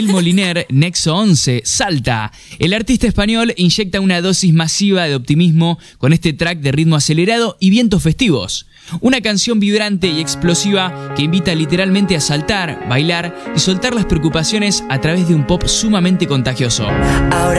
Moliner, Nexo 11, Salta. El artista español inyecta una dosis masiva de optimismo con este track de ritmo acelerado y vientos festivos. Una canción vibrante y explosiva que invita literalmente a saltar, bailar y soltar las preocupaciones a través de un pop sumamente contagioso. Ahora